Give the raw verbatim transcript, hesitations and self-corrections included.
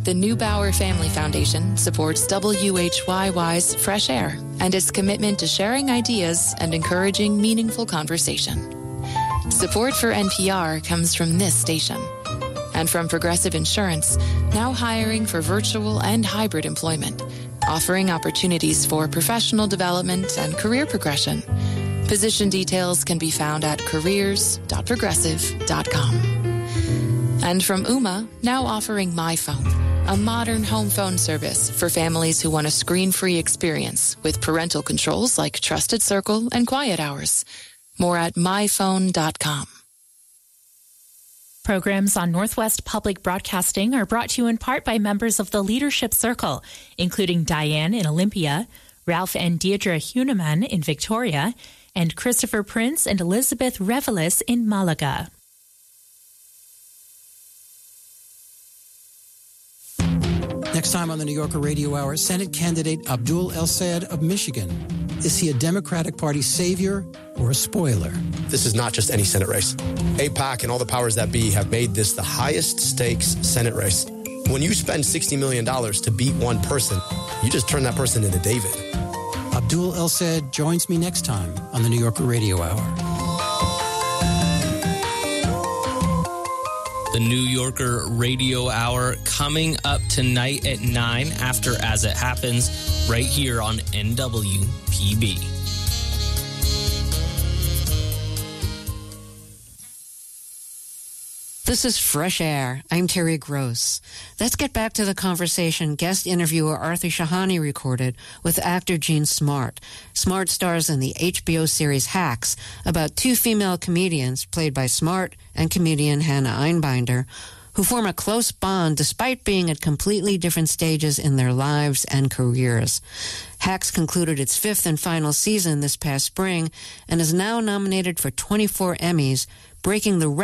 The Neubauer Family Foundation supports W H Y Y's Fresh Air and its commitment to sharing ideas and encouraging meaningful conversation. Support for N P R comes from this station and from Progressive Insurance, now hiring for virtual and hybrid employment, offering opportunities for professional development and career progression. Position details can be found at careers dot progressive dot com. And from Ooma, now offering My Phone, a modern home phone service for families who want a screen-free experience with parental controls like Trusted Circle and Quiet Hours. More at my phone dot com. Programs on Northwest Public Broadcasting are brought to you in part by members of the Leadership Circle, including Diane in Olympia, Ralph and Deirdre Huneman in Victoria, and Christopher Prince and Elizabeth Revelis in Malaga. Next time on the New Yorker Radio Hour, Senate candidate Abdul El-Sayed of Michigan. Is he a Democratic Party savior or a spoiler? This is not just any Senate race. AIPAC and all the powers that be have made this the highest stakes Senate race. When you spend sixty million dollars to beat one person, you just turn that person into David. Abdul El-Sayed joins me next time on the New Yorker Radio Hour. The New Yorker Radio Hour coming up tonight at nine after As It Happens, right here on N W P B. This is Fresh Air. I'm Terry Gross. Let's get back to the conversation guest interviewer Arthur Shahani recorded with actor Jean Smart. Smart stars in the H B O series Hacks, about two female comedians, played by Smart and comedian Hannah Einbinder, who form a close bond despite being at completely different stages in their lives and careers. Hacks concluded its fifth and final season this past spring and is now nominated for twenty-four Emmys, breaking the